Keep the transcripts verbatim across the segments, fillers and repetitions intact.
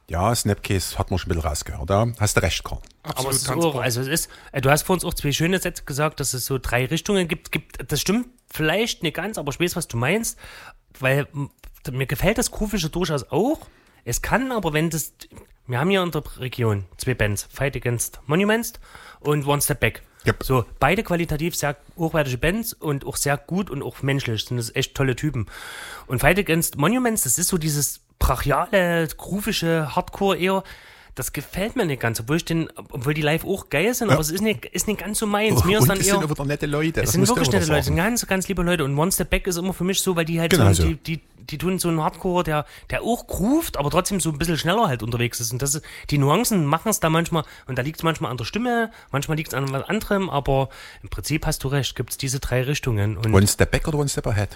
Ja, Snapcase hat man schon ein bisschen rausgehört. Da hast du recht, Karl. Aber es ist auch, also es ist, du hast vor uns auch zwei schöne Sätze gesagt, dass es so drei Richtungen gibt. gibt das stimmt vielleicht nicht ganz, aber ich weiß, was du meinst. Weil mir gefällt das Groovige durchaus auch. Es kann aber, wenn das... Wir haben hier in der Region zwei Bands, Fight Against Monuments und One Step Back. Yep. So, beide qualitativ sehr hochwertige Bands und auch sehr gut und auch menschlich. Sind das echt tolle Typen. Und Fight Against Monuments, das ist so dieses brachiale, groovige Hardcore eher. Das gefällt mir nicht ganz, obwohl ich den, obwohl die live auch geil sind, ja. aber es ist nicht, ist nicht ganz so meins. Mir und ist dann es eher, sind wieder nette Leute. Es sind wirklich nette Leute, sind ganz, ganz liebe Leute. Und One Step Back ist immer für mich so, weil die halt genau so, so. Die, die, die tun so einen Hardcore, der, der auch groovt, aber trotzdem so ein bisschen schneller halt unterwegs ist. Und das ist, die Nuancen machen es da manchmal, und da liegt es manchmal an der Stimme, manchmal liegt es an was anderem, aber im Prinzip hast du recht, gibt es diese drei Richtungen. Und One Step Back oder One Step Ahead?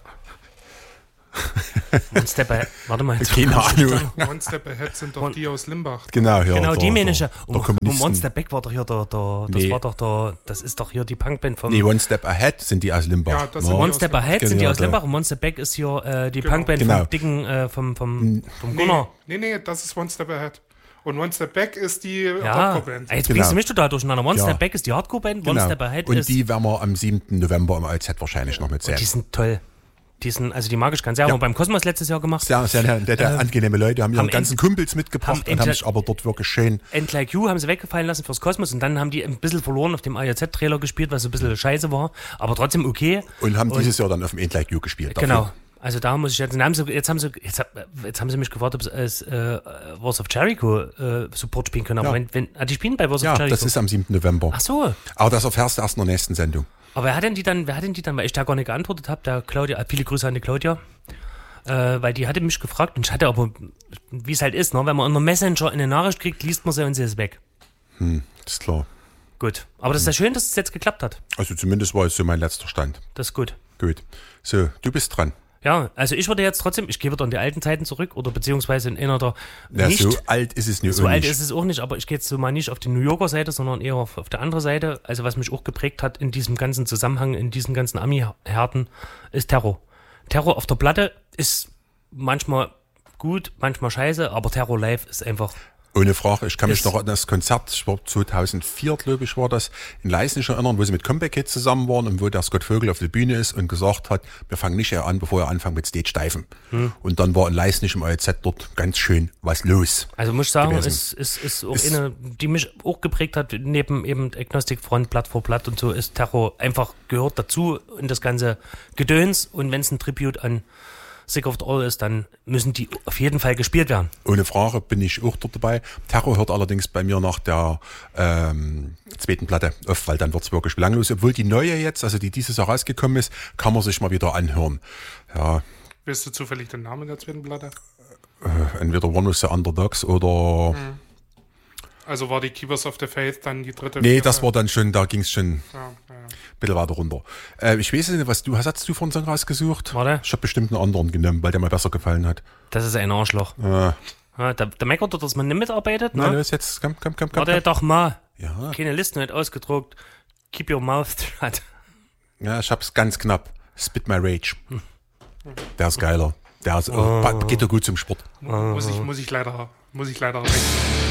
One Step Ahead, warte mal. Keine Ahnung. One Step Ahead sind doch die aus Limbach. Genau, ja, genau der, die männliche. Der, und, und One Step Back war doch hier der, der das nee. war doch der, das ist doch hier die Punkband vom... Nee, One Step Ahead sind die aus Limbach. Ja, das no. sind One Step Ahead genau, sind die aus der. Limbach und One Step Back ist hier äh, die Genau. Punkband Genau. vom dicken, äh, vom, vom, vom Gunnar. Nee, nee, nee, das ist One Step Ahead. Und One Step Back ist die Ja, Hardcore-Band. jetzt Genau. bringst du mich total durcheinander. One Ja. Step Back ist die Hardcore-Band, One Genau. Step Ahead und ist... die werden wir am siebten November im O Z wahrscheinlich noch mit sehen. Die sind toll. Die sind, also die mag ich ganz sehr. Ja. Haben wir beim Kosmos letztes Jahr gemacht. Sehr, sehr nette, nette, Ähm, angenehme Leute, haben ihre haben ganzen Ent- Kumpels mitgebracht haben und haben Ent- sich aber dort wirklich schön... End Like You haben sie weggefallen lassen fürs Kosmos und dann haben die ein bisschen verloren auf dem A J Z-Trailer gespielt, was so ein bisschen scheiße war, aber trotzdem okay. Und haben Und- dieses Jahr dann auf dem End Like You gespielt. Genau. Dafür. Also da muss ich jetzt, haben sie, jetzt haben sie, jetzt, jetzt haben sie mich gefragt, ob sie als äh, Wars of Jericho äh, Support spielen können. Aber Ja. wenn, wenn, ah, die spielen bei Wars Ja, of Jericho. das ist am siebten November. Ach so. Aber das erfährst du erst in der nächsten Sendung. Aber wer hat denn die dann, wer hat denn die dann, weil ich da gar nicht geantwortet habe, der Claudia, viele Grüße an die Claudia, äh, weil die hatte mich gefragt und ich hatte aber, wie es halt ist, ne, wenn man unter Messenger eine Nachricht kriegt, liest man sie und sie ist weg. Hm, ist klar. Gut. Aber das ist ja schön, dass es jetzt geklappt hat. Also zumindest war es so mein letzter Stand. Das ist gut. Gut. So, du bist dran. Ja, also ich würde jetzt trotzdem, ich gehe wieder in die alten Zeiten zurück oder beziehungsweise in einer der Ja, nicht, so alt ist es nicht. so alt ist es auch nicht, aber ich gehe jetzt so mal nicht auf die New Yorker Seite, sondern eher auf, auf der anderen Seite. Also was mich auch geprägt hat in diesem ganzen Zusammenhang, in diesen ganzen Ami-Härten, ist Terror. Terror auf der Platte ist manchmal gut, manchmal scheiße, aber Terror live ist einfach... Ohne Frage. Ich kann mich Ist- noch an das Konzert, ich war zweitausendvier, glaube ich, war das, in Leisnig erinnern, wo sie mit Comeback Kids zusammen waren und wo der Scott Vogel auf der Bühne ist und gesagt hat, wir fangen nicht eher an, bevor wir anfangen mit Stage Steifen. Hm. Und dann war in Leisnig im O Z dort ganz schön was los. Also muss ich sagen, gewesen. ist, ist, ist auch Ist- eine, die mich auch geprägt hat, neben eben Agnostic Front, Blatt vor Blatt und so, ist Terror einfach gehört dazu in das ganze Gedöns. Und wenn es ein Tribute an Sick of It All ist, dann müssen die auf jeden Fall gespielt werden. Ohne Frage bin ich auch dort dabei. Terror hört allerdings bei mir nach der ähm, zweiten Platte auf, weil dann wird's wirklich belanglos. Obwohl die neue jetzt, also die dieses Jahr rausgekommen ist, kann man sich mal wieder anhören. Ja, Weißt du zufällig den Namen der zweiten Platte? äh, entweder One of the Underdogs oder... Mhm. Also war die Keepers of the Faith dann die dritte? Nee, das war dann schon, da ging's schon Ja, ja. ein bisschen weiter runter. Äh, ich weiß nicht, was du, was hast du von Song rausgesucht? Warte. Ich habe bestimmt einen anderen genommen, weil der mir besser gefallen hat. Das ist ein Arschloch. Äh, Ja, der, der meckert doch, dass man nicht mitarbeitet. na Ne? los, jetzt, komm, komm, komm, komm. Warte komm. doch mal. Ja, Keine Liste nicht ausgedruckt. Keep your mouth shut. ja, ich hab's ganz knapp. Spit My Rage. Der ist geiler. Der ist, oh, pa- geht doch gut zum Sport. Muss ich, muss ich leider, muss ich leider weg.